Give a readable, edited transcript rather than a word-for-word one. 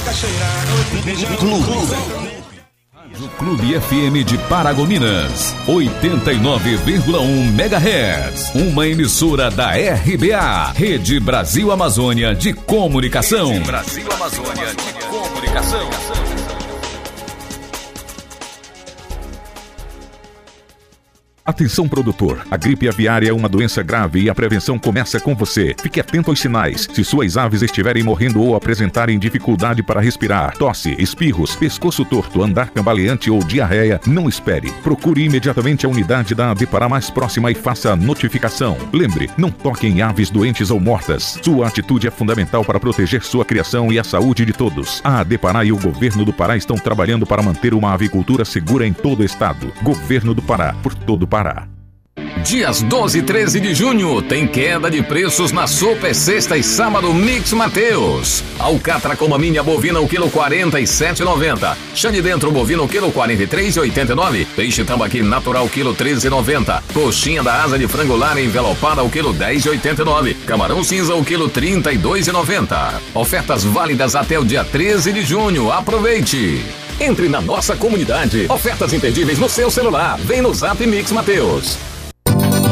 Clube FM de Paragominas, 89,1 MHz. Uma emissora da RBA, Rede Brasil Amazônia de Comunicação. Rede Brasil Amazônia de Comunicação. Atenção, produtor. A gripe aviária é uma doença grave e a prevenção começa com você. Fique atento aos sinais. Se suas aves estiverem morrendo ou apresentarem dificuldade para respirar, tosse, espirros, pescoço torto, andar cambaleante ou diarreia, não espere. Procure imediatamente a unidade da ADEPARÁ mais próxima e faça a notificação. Lembre, não toque em aves doentes ou mortas. Sua atitude é fundamental para proteger sua criação e a saúde de todos. A ADEPARÁ e o Governo do Pará estão trabalhando para manter uma avicultura segura em todo o estado. Governo do Pará, por todo o Pará. Dias 12 e 13 de junho tem queda de preços na Super Sexta e Sábado Mix Mateus. Alcatra com maminha bovina o quilo 47,90. Chane dentro bovino o quilo 43,89. Peixe tambaqui natural quilo 13,90. Coxinha da asa de frango lar envelopada o quilo 10,89. Camarão cinza o quilo 32,90. Ofertas válidas até o dia 13 de junho. Aproveite! Entre na nossa comunidade. Ofertas imperdíveis no seu celular. Vem no Zap Mix Mateus.